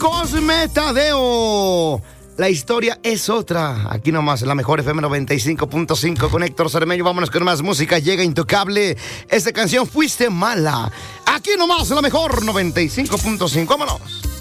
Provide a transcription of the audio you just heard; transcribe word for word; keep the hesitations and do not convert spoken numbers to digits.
Cosme Tadeo. La historia es otra. Aquí nomás, la mejor F M noventa y cinco punto cinco con Héctor Cermeño. Vámonos con más música. Llega Intocable. Esta canción, Fuiste Mala. Aquí nomás, la mejor noventa y cinco punto cinco. Vámonos.